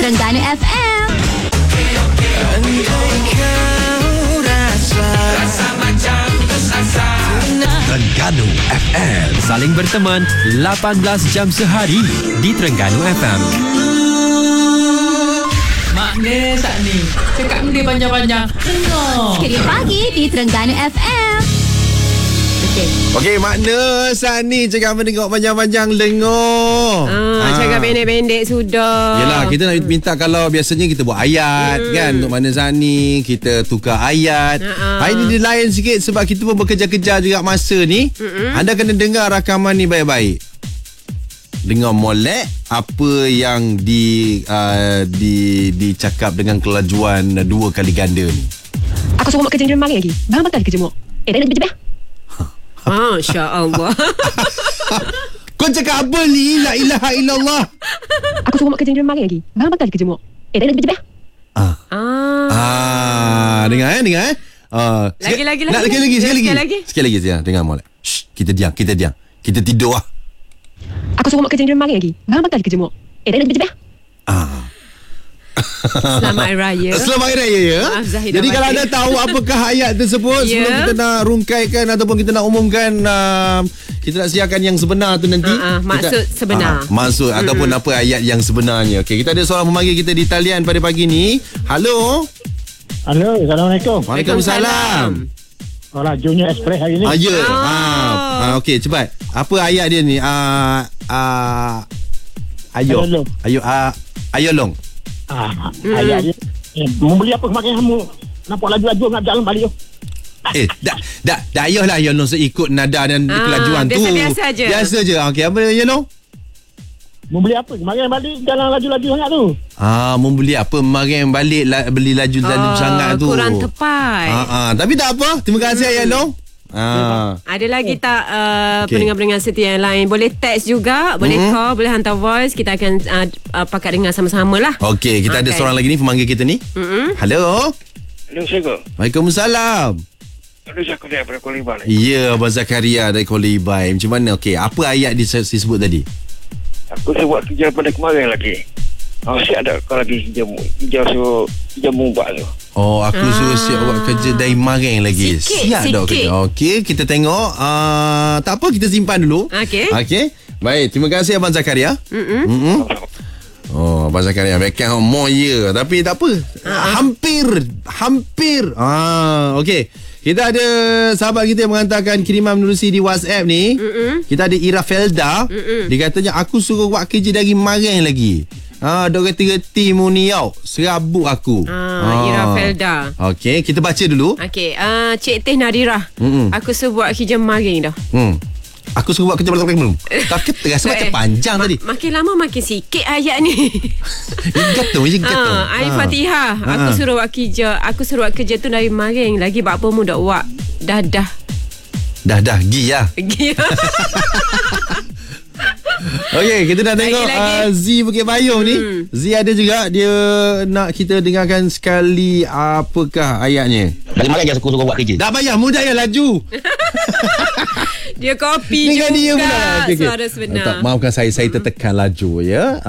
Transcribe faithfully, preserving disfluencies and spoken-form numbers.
Terengganu F M. Terengganu F M. Saling berteman lapan belas jam sehari di Terengganu F M. Makna tak ni? Cakap dia panjang-panjang. Dengar. Sikit pagi di Terengganu F M. Okey. Okey, makna saat ni cakap mendengar panjang-panjang lengur. Ah, ha. Cakap pendek-pendek sudah. Yelah, kita nak minta kalau biasanya kita buat ayat hmm. kan. Untuk makna saat ni kita tukar ayat. Ha-ha. Hari ni dia lain sikit sebab kita pun bekerja-kerja juga masa ni. Mm-mm. Anda kena dengar rakaman ni baik-baik. Dengar molek apa yang di uh, di dicakap dengan kelajuan dua kali ganda ni. Aku suruh mak kerja di rumah lagi. Bang bakal kerja mak. Eh, dah nak kerja dah. Masya Allah. Kau cakap apa ni? La ilaha illallah. Aku suruh mak kerja di rumah lagi. Bang bakal kerja mak. Eh, dah nak kerja dah. Ah. Ah. Ah, dengar eh, dengar eh. Ah, lagi lagi lagi. Nak lagi lagi sekali lagi. Sekali lagi. Sekali lagi saya dengar molek. Shh, kita diam, kita diam. Kita tidur ah. Aku suruh mak kerja di rumah lagi. Bang bakal kerja mak. Eh, dah nak kerja dah. Ah. Selamat Hari Raya. Selamat Hari Raya ya. Maaf Zahid. Jadi kalau anda tahu apakah ayat tersebut yeah. sebelum kita nak rungkaikan ataupun kita nak umumkan uh, kita nak siarkan yang sebenar tu nanti. Uh-uh, maksud kita, sebenar. Uh, maksud mm-hmm. ataupun apa ayat yang sebenarnya. Okey, kita ada seorang pemanggil kita di talian pada pagi ni. Halo. Halo, Assalamualaikum. Waalaikumsalam. Orang Junior Express hari ni. Ah, ya. Oh. Ah, ah, okey, cepat. Apa ayat dia ni? Ah, ah, ayo. Ayo, ah, ayo long. Ah, hmm. ayat dia. Eh, membeli apa kemarin kamu? Nampak laju-laju nak jalan balik tu. Eh, dah dah dah ayolah ya long ikut nada dan ah, kelajuan biasa, tu. Biasa aja. Biasa je. Okey, apa ya long? Membeli apa? Kemarin balik jalan laju-laju sangat tu. Ah, membeli apa? Kemarin balik la, beli laju-laju oh, sangat tu. Kurang tepat. Ah, ah, tapi tak apa. Terima kasih hmm. ya long. Ah. Ada lagi tak uh, okay. pendengar-pendengar setia yang lain? Boleh text juga, boleh mm-hmm. call, boleh hantar voice. Kita akan uh, uh, pakat dengar sama-sama lah. Okey, kita okay. ada seorang lagi ni pemanggil kita ni. Mm-hmm. Halo. Halo, Assalamualaikum. Waalaikumsalam. Halo, Zakaria daripada Kuala Ibai. Ya, Abang Zakaria dari Kuala Ibai. Macam mana? Okey, apa ayat disebut tadi? Aku saya buat kerja pada kemarin lagi. Oh, siap ada kau lagi kerja kerja suruh kerja mubak tu. Oh, aku ah. suruh siap buat kerja dari kemarin lagi. Sikit, siap dah kerja. Okey, kita tengok. Uh, tak apa, kita simpan dulu. Okey. Okey. Baik, terima kasih Abang Zakaria. Mm-mm. Mm-mm. Oh, Abang Zakaria backhand more ya, tapi tak apa. Uh-huh. Hampir, hampir. Ah, okey. Kita ada sahabat kita yang menghantarkan kiriman menerusi di WhatsApp ni. Mm-mm. Kita ada Ira Felda. Mm-mm. Dia katanya aku suruh buat kerja dari kemarin lagi. Ah, dok reti-reti mu ni yau. Serabut aku. Ah, ah. Ira Felda. Okey, kita baca dulu. Okey, uh, Cik Teh Nadirah. Mm-mm. Aku suruh buat kerja maring dah. Hmm. Aku suruh buat kerja belakang belum. Tapi terasa macam panjang Ma- tadi. Makin lama makin sikit ayat ni. Ingat tu, ingat tu. Ah, ayat Fatihah. Aku suruh buat kerja. Aku suruh buat kerja tu dari maring lagi bab apa mu dak buat. Dah dah. Dah dah gi ya. Gi. Okey, kita nak tengok uh, Z Bukit Bayung ni. Hmm. Z ada juga, dia nak kita dengarkan sekali apakah ayatnya. Dari mana dia suruh buat kerja? Dah bayar, mudah ya laju. Dia kopi juga dia pula. Okay, okay. Suara sebenar. Tak, maafkan saya, saya tertekan laju ya.